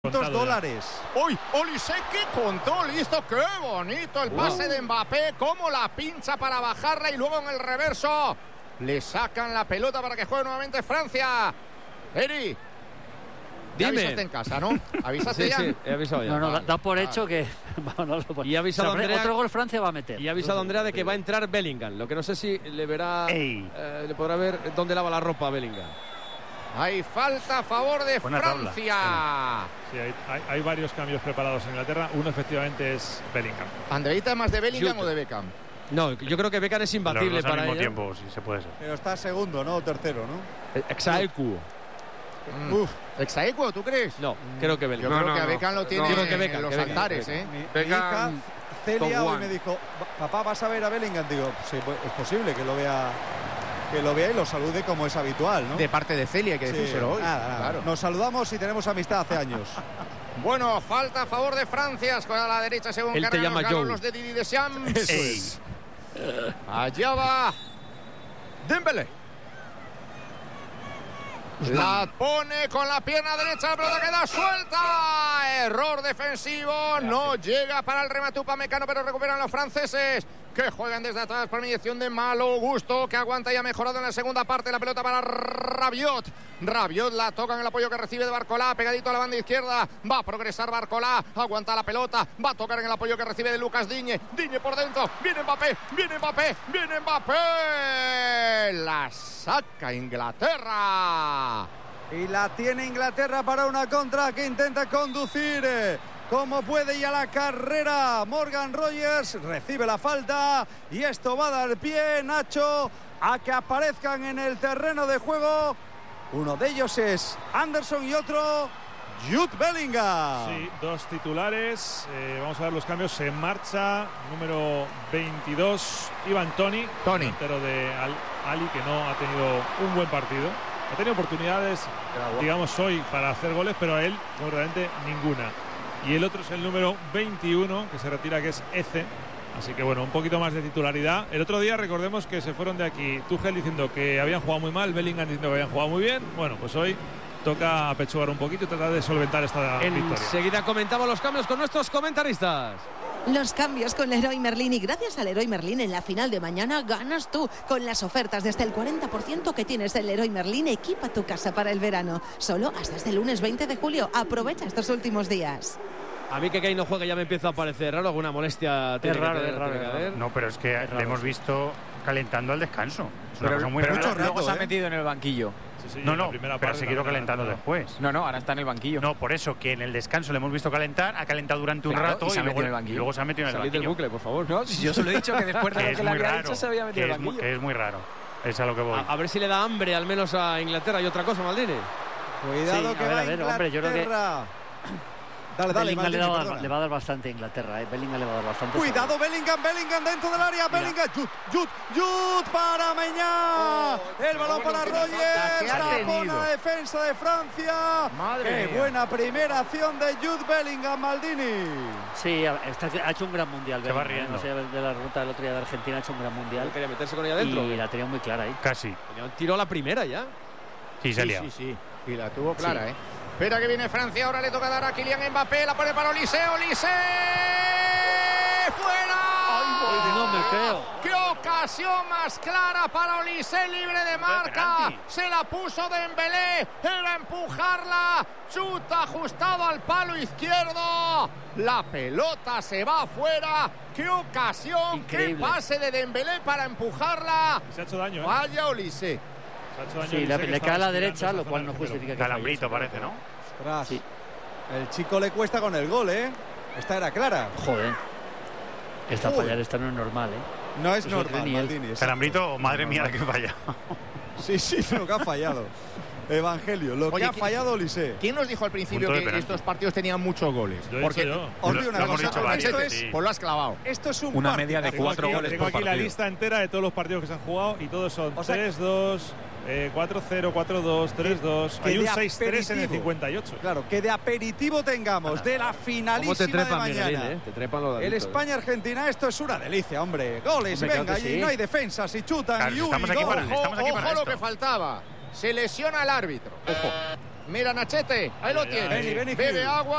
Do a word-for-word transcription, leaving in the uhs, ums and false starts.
dólares. ¡Uy! Olise, qué control listo! ¡Qué bonito el pase de Mbappé! ¡Cómo la pincha para bajarla! Y luego en el reverso le sacan la pelota para que juegue nuevamente Francia. Eri, Dime. avisaste en casa, ¿no? ¿Avisaste sí, ya? Sí, he avisado ya. No, no, da, da por Ah. hecho que... bueno, no lo- Y ha avisado o sea, Andrea- otro gol Francia va a meter. Y ha avisado a Andrea de que va a entrar Bellingham. Lo que no sé si le verá, eh, le podrá ver dónde lava la ropa a Bellingham. Hay falta a favor de Buena tabla. Francia. Sí, hay, hay, hay varios cambios preparados en Inglaterra. Uno efectivamente es Bellingham. ¿Andreita más de Bellingham Shoot. o de Beckham? No, yo creo que Beckham es Los imbatible dos al para mismo ella. tiempo, si se puede ser. Pero está segundo, ¿no? O tercero, ¿no? Exaequo. Mm. Uf, ¿Exaequo, tú crees? No, creo que Yo Bellingham. creo No, que no, a Beckham lo no. tiene Yo creo que Beckham, en los que Beckham, altares, Beckham. ¿eh? Mi, mi Beckham, hija Celia top hoy one. me dijo, papá, ¿vas a ver a Bellingham? Digo, sí, pues, es posible que lo vea que lo vea y lo salude como es habitual, ¿no? De parte de Celia, hay que Sí, decírselo hoy. nada, nada. Claro. Nos saludamos y tenemos amistad hace años. Bueno, falta a favor de Francia. Con a la derecha según Él te cargan llama los galones Joe. los de Didi Deschamps. Eso es. Allá va Dembélé. La pone con la pierna derecha, la pelota queda suelta. Error defensivo, no llega para el remate Upamecano, pero recuperan los franceses, que juegan desde atrás por mediación de Malo Gusto, que aguanta y ha mejorado en la segunda parte. La pelota para Rabiot. Rabiot la toca en el apoyo que recibe de Barcolá, pegadito a la banda izquierda. Va a progresar Barcolá, aguanta la pelota, va a tocar en el apoyo que recibe de Lucas Digne. Digne por dentro, viene Mbappé, viene Mbappé, viene Mbappé. La saca Inglaterra. Y la tiene Inglaterra para una contra que intenta conducir eh, como puede y a la carrera. Morgan Rogers recibe la falta y esto va a dar pie, Nacho, a que aparezcan en el terreno de juego. Uno de ellos es Anderson y otro Jude Bellingham. Sí, dos titulares. Eh, vamos a ver los cambios. En marcha, número veintidós, Ivan Toney. Toney. Delantero de Al Ali, que no ha tenido un buen partido. Ha tenido oportunidades, digamos, hoy para hacer goles, pero a él, concretamente, ninguna. Y el otro es el número veintiuno, que se retira, que es Eze. Así que, bueno, un poquito más de titularidad. El otro día, recordemos que se fueron de aquí Tuchel diciendo que habían jugado muy mal, Bellingham diciendo que habían jugado muy bien. Bueno, pues hoy toca apechugar un poquito y tratar de solventar esta victoria. Enseguida comentamos los cambios con nuestros comentaristas. Los cambios con Leroy Merlin, y gracias a Leroy Merlin en la final de mañana ganas tú con las ofertas desde el cuarenta por ciento que tienes en Leroy Merlin. Equipa tu casa para el verano. Solo hasta este lunes veinte de julio. Aprovecha estos últimos días. A mí que Kane no juegue ya me empieza a parecer raro. Alguna molestia tiene que raro, tener, es raro, tiene que es raro. haber. No, pero es que raro, le hemos sí. visto calentando al descanso. Es una Pero, cosa muy pero rara. mucho luego rato, se ha ¿eh? metido en el banquillo. Sí, sí, No, en la no, primera pero ha parte seguido también calentando ha calentado. después. No, no, ahora está en el banquillo. No, por eso, que en el descanso le hemos visto calentar, ha calentado durante un Claro, rato y se ha luego, metido en el banquillo. y luego se ha metido en el Salid del banquillo. bucle, por favor. No, si yo solo he dicho que después de Que lo es que le muy había raro, dicho se había metido en que el es, muy, banquillo. que es muy raro. Es a lo que voy. A, a ver si le da hambre al menos a Inglaterra y otra cosa, Maldini. Cuidado Sí, que a ver, va a ver, hombre, yo creo que- Inglaterra. Dale, dale, Bellingham le, Maldini, va a dar, perdona. le va a dar bastante a Inglaterra, ¿eh? Bellingham le va a dar bastante. Cuidado, Bellingham, Bellingham dentro del área, Bellingham, Jude, Jude, Jude para Meñá. El balón para bueno, qué falta que Rogers, ha tapona tenido. la defensa de Francia. Madre Qué mía. buena primera acción de Jude Bellingham, Maldini. Sí, a- está- ha hecho un gran mundial. Se va Bellingham, riendo. No sé, de la ruta del otro día de Argentina ha hecho un gran mundial. Quería meterse con ella adentro. Y la tenía muy clara ahí. Casi. Tenía un tiro a la primera ya. Sí, se ha Sí, liado. sí, sí. Y la tuvo clara, ¿eh? Espera que viene Francia, ahora le toca dar a Kylian Mbappé, la pone para Olise, Olise. ¡Fuera! No me creo. ¡Qué ocasión más clara para Olise, libre de marca! Se la puso Dembélé, era empujarla, chuta ajustado al palo izquierdo. La pelota se va afuera. ¡Qué ocasión! Increíble. ¡Qué pase de Dembélé para empujarla! Se ha hecho daño, ¿eh? Vaya Olise. Se ha hecho daño. Sí, Dice le, que le estaba cae a la aspirando derecha, esa lo zona cual no del justifica que Calambrito falle. parece, ¿no? Ostras. Sí. El chico le cuesta con el gol, ¿eh? Esta era clara. Joder. Esta Uy. fallar esta no es normal, ¿eh? No es Pues no normal, tiene ni él. Maldini. es- Calambrito, madre mía, la que falla. Sí, sí, lo que ha fallado. Evangelio, lo Oye, que ha ¿quién- fallado Olise. ¿Quién nos dijo al principio Punto de que penalti. estos partidos tenían muchos goles? Lo he Porque dicho yo. Os Lo- digo una lo hemos cosa, dicho varias esto veces, es- sí. pues lo has clavado. Esto es un Una partidazo. media de Tengo cuatro aquí, goles tengo por aquí la partido. lista entera de todos los partidos que se han jugado y todos son O sea, tres dos, eh, cuatro cero, cuatro dos, tres dos. que Hay un de seis tres en el aperitivo. cincuenta y ocho. Claro, que de aperitivo tengamos de la ¿Cómo finalísima te trepan, de mañana. Miguelín, eh? Te trepan los El daditos, eh. España-Argentina, esto es una delicia, hombre. Goles, Hombre, claro venga, que y sí. no hay defensas, y chutan, Claro, y uy, estamos aquí gol. para- estamos aquí Ojo, para ojo lo esto. que faltaba. Se lesiona el árbitro. Ojo. Mira Nachete, ahí lo tiene. Vení, vení, Bebe Gil. agua.